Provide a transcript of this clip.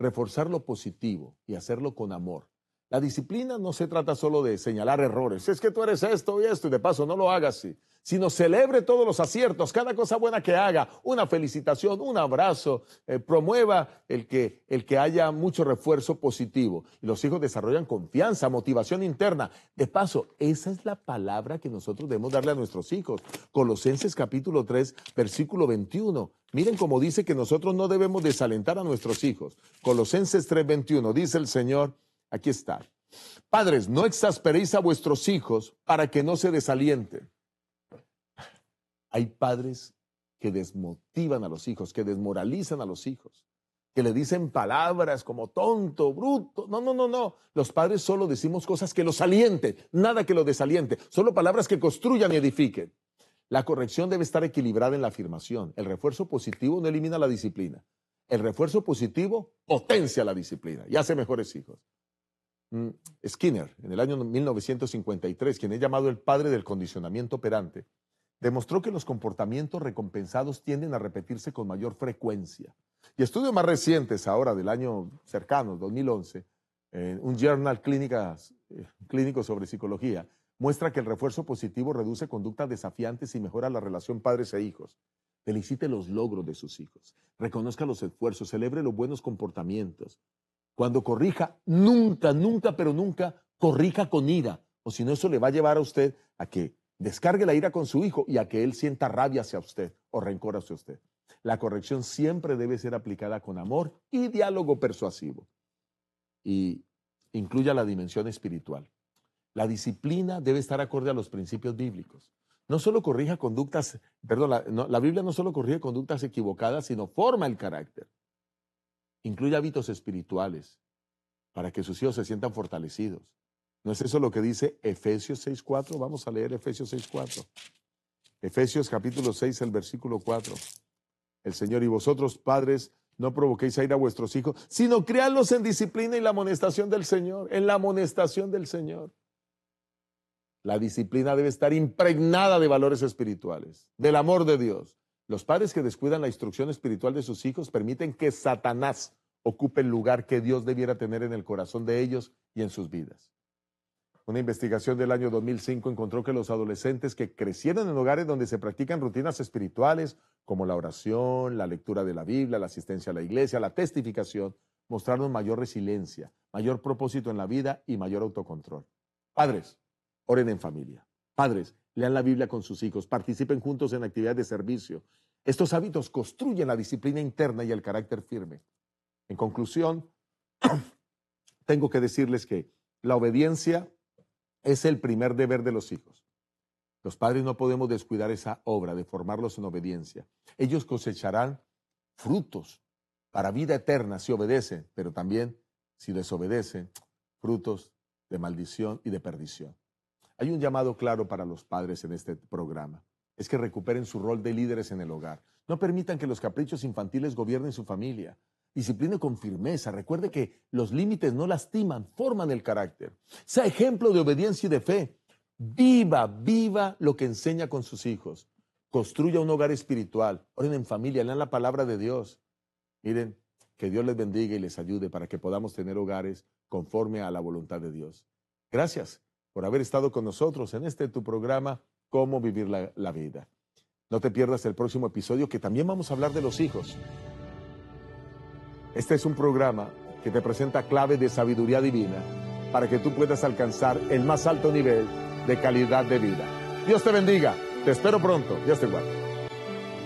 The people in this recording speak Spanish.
reforzar lo positivo y hacerlo con amor. La disciplina no se trata solo de señalar errores. Es que tú eres esto y esto, y de paso no lo hagas así. Sino celebre todos los aciertos, cada cosa buena que haga, una felicitación, un abrazo, promueva el que haya mucho refuerzo positivo. Y los hijos desarrollan confianza, motivación interna. De paso, esa es la palabra que nosotros debemos darle a nuestros hijos. Colosenses capítulo 3, versículo 21. Miren cómo dice que nosotros no debemos desalentar a nuestros hijos. Colosenses 3, 21, dice el Señor, aquí está. Padres, no exasperéis a vuestros hijos para que no se desalienten. Hay padres que desmotivan a los hijos, que desmoralizan a los hijos, que le dicen palabras como tonto, bruto. No. Los padres solo decimos cosas que los alienten, nada que los desaliente. Solo palabras que construyan y edifiquen. La corrección debe estar equilibrada en la afirmación. El refuerzo positivo no elimina la disciplina. El refuerzo positivo potencia la disciplina y hace mejores hijos. Skinner, en el año 1953, quien es llamado el padre del condicionamiento operante, demostró que los comportamientos recompensados tienden a repetirse con mayor frecuencia. Y estudios más recientes, ahora del año cercano, 2011, un journal clínico sobre psicología, muestra que el refuerzo positivo reduce conductas desafiantes y mejora la relación padres e hijos. Felicite los logros de sus hijos, reconozca los esfuerzos, celebre los buenos comportamientos. Cuando corrija, nunca, pero nunca corrija con ira, o si no, eso le va a llevar a usted a que descargue la ira con su hijo y a que él sienta rabia hacia usted o rencor hacia usted. La corrección siempre debe ser aplicada con amor y diálogo persuasivo. Y incluya la dimensión espiritual. La disciplina debe estar acorde a los principios bíblicos. No solo corrija conductas, la Biblia no solo corrige conductas equivocadas, sino forma el carácter. Incluye hábitos espirituales para que sus hijos se sientan fortalecidos. ¿No es eso lo que dice Efesios 6:4? Vamos a leer Efesios 6:4. Efesios capítulo 6, el versículo 4. El Señor, y vosotros, padres, no provoquéis a ira a vuestros hijos, sino criadlos en disciplina y la amonestación del Señor, en la amonestación del Señor. La disciplina debe estar impregnada de valores espirituales, del amor de Dios. Los padres que descuidan la instrucción espiritual de sus hijos permiten que Satanás ocupe el lugar que Dios debiera tener en el corazón de ellos y en sus vidas. Una investigación del año 2005 encontró que los adolescentes que crecieron en hogares donde se practican rutinas espirituales, como la oración, la lectura de la Biblia, la asistencia a la iglesia, la testificación, mostraron mayor resiliencia, mayor propósito en la vida y mayor autocontrol. Padres, oren en familia. Padres, lean la Biblia con sus hijos, participen juntos en actividades de servicio. Estos hábitos construyen la disciplina interna y el carácter firme. En conclusión, tengo que decirles que la obediencia es el primer deber de los hijos. Los padres no podemos descuidar esa obra de formarlos en obediencia. Ellos cosecharán frutos para vida eterna si obedecen, pero también si desobedecen, frutos de maldición y de perdición. Hay un llamado claro para los padres en este programa. Es que recuperen su rol de líderes en el hogar. No permitan que los caprichos infantiles gobiernen su familia. Discipline con firmeza. Recuerde que los límites no lastiman, forman el carácter. Sea ejemplo de obediencia y de fe. Viva lo que enseña con sus hijos. Construya un hogar espiritual. Oren en familia, lean la palabra de Dios. Miren, que Dios les bendiga y les ayude para que podamos tener hogares conforme a la voluntad de Dios. Gracias por haber estado con nosotros en tu programa, Cómo Vivir la Vida. No te pierdas el próximo episodio, que también vamos a hablar de los hijos. Este es un programa que te presenta claves de sabiduría divina para que tú puedas alcanzar el más alto nivel de calidad de vida. Dios te bendiga. Te espero pronto. Dios te guarde.